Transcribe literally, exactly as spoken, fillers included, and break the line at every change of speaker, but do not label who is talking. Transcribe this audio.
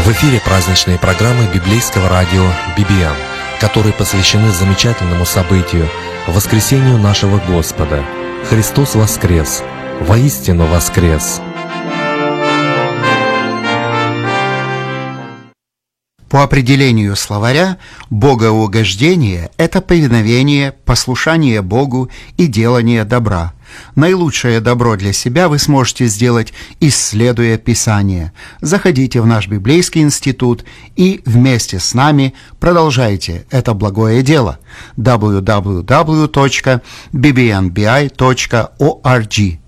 В эфире праздничные программы библейского радио би би эн, которые посвящены замечательному событию – воскресению нашего Господа. Христос воскрес! Воистину воскрес!
По определению словаря, богоугождение – это повиновение, послушание Богу и делание добра. Наилучшее добро для себя вы сможете сделать, исследуя Писание. Заходите в наш библейский институт и вместе с нами продолжайте это благое дело. дабл ю дабл ю дабл ю точка би би эн би ай точка орг